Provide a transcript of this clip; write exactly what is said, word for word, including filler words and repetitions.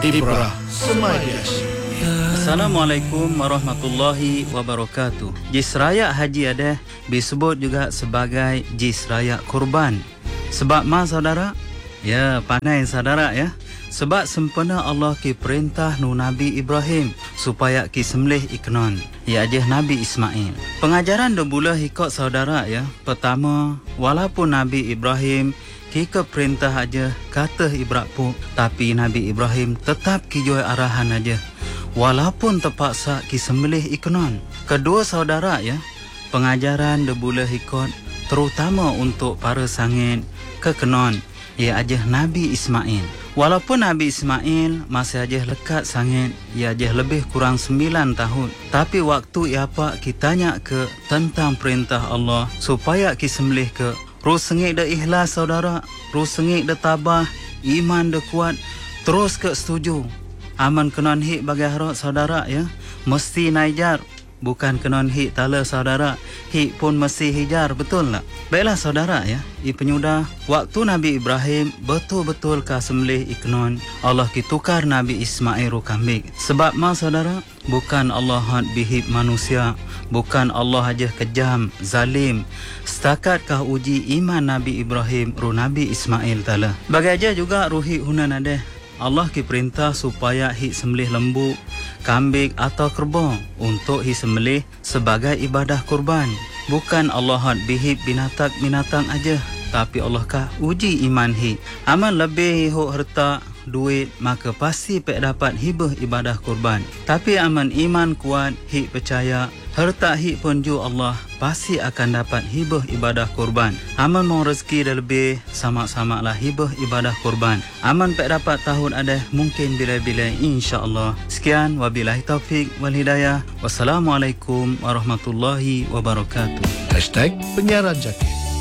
Ibrah Semadiasyik. Assalamualaikum warahmatullahi wabarakatuh. Jis raya haji ada disebut juga sebagai jis raya kurban. Sebab ma saudara? Ya, pandai saudara ya. Sebab sempena Allah ki perintah nu Nabi Ibrahim supaya ki sembelih iknon, ya ajah Nabi Ismail. Pengajaran do boleh ikut saudara ya. Pertama, walaupun Nabi Ibrahim ki ke perintah aja kata ibrak pu, tapi Nabi Ibrahim tetap ki joy arahan aja. Walaupun terpaksa ki sembelih iknon. Kedua saudara ya, pengajaran do boleh ikut terutama untuk para sangin kekenon, ya ajah Nabi Ismail. Walaupun Nabi Ismail masih aja lekat sangat, ia aja lebih kurang sembilan tahun. Tapi waktu ia apa kita tanya ke tentang perintah Allah supaya ki sembelih ke, terus sengit dah ikhlas saudara, terus sengit dah tabah, iman dah kuat, terus ke setuju. Aman kenon hik bagi harap saudara ya, mesti naijar. Bukan kenon hik tala saudara, hik pun mesti hijar, betul tak? Baiklah saudara ya, i penyudah waktu Nabi Ibrahim betul-betul ka sembelih iknon, Allah ki tukar Nabi Ismail ru kambing. Sebab ma saudara, bukan Allah had bihib manusia, bukan Allah aja kejam, zalim. Setakat kah uji iman Nabi Ibrahim ru Nabi Ismail tala. Bagai aja juga ruhi hunan ada. Allah ki perintah supaya hi sembelih lembu, kambing atau kerbau untuk hi sembelih sebagai ibadah kurban. Bukan Allah had bihib binatang-binatang aja, tapi Allah kah uji iman hi. Aman lebih hi harta, duit, maka pasti pek dapat hibah ibadah kurban. Tapi aman iman kuat, hi percaya harta hi pun ju Allah pasti akan dapat hibah ibadah kurban. Aman mau rezeki dah lebih, sama-sama lah hibah ibadah kurban. Aman pek dapat tahun ada mungkin bila-bila insya-Allah. Sekian, wabillahi taufik wal hidayah. Wassalamualaikum warahmatullahi wabarakatuh. Hashtag Penyiaran Jati.